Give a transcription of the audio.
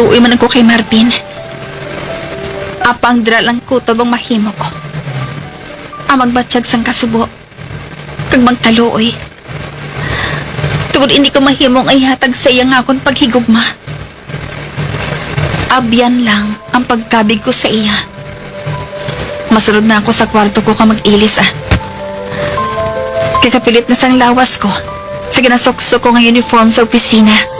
Magluoy man ako kay Martin. Apang dira lang ko tabang mahimo ko. Amang batsyag sang kasubo. Kag magkaluoy. Tugod hindi ko mahimong ay hatag sa iya nga akong paghigugma. Abyan lang ang pagkabig ko sa iya. Masunod na ako sa kwarto ko ka mag-ilis Kay kapilit na sang lawas ko. Sa ginasokso ko ng uniform sa opisina.